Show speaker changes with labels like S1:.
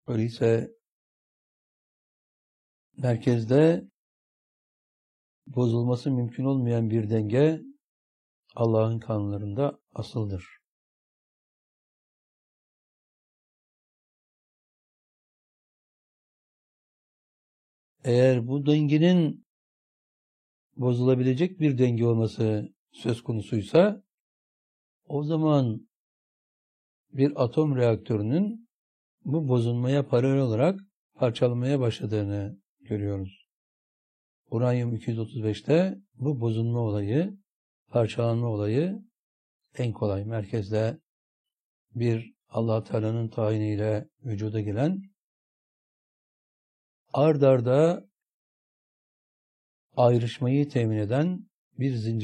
S1: Öyleyse merkezde bozulması mümkün olmayan bir denge Allah'ın kanunlarında asıldır. Eğer bu dengenin bozulabilecek bir denge olması söz konusuysa, o zaman bir atom reaktörünün bu bozulmaya paralel olarak parçalanmaya başladığını görüyoruz. Uranyum 235'te bu bozulma olayı, parçalanma olayı en kolay. Merkezde bir Allah Teala'nın tayiniyle vücuda gelen, ard arda ayrışmayı temin eden bir zincir